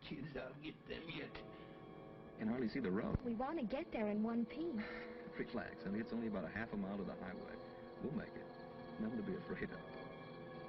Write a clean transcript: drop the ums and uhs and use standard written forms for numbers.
kids, I'll get them yet. Can hardly see the road. We want to get there in one piece. Relax, honey. It's only about a half a mile to the highway. We'll make it. Nothing to be afraid of.